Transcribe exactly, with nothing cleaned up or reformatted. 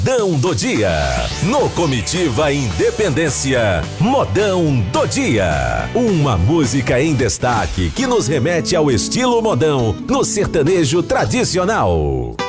Modão do Dia. No Comitiva Independência, Modão do Dia. Uma música em destaque que nos remete ao estilo modão no sertanejo tradicional.